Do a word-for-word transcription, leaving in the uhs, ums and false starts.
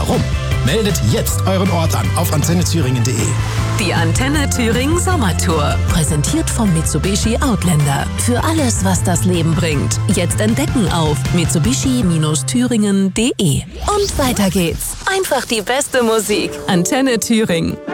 Warum? Meldet jetzt euren Ort an auf antenne thüringen punkt de. Die Antenne Thüringen Sommertour. Präsentiert vom Mitsubishi Outlander. Für alles, was das Leben bringt. Jetzt entdecken auf mitsubishi Thüringen punkt de. Und weiter geht's. Einfach die beste Musik. Antenne Thüringen.